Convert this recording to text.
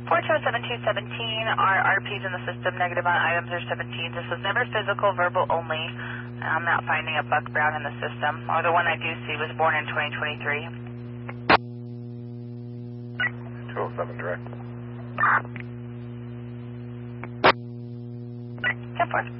427-217, our RPs in the system negative on items are 17. This was never physical, verbal only. I'm not finding a Buck Brown in the system, or the one I do see was born in 2023. 207 direct. 10-4.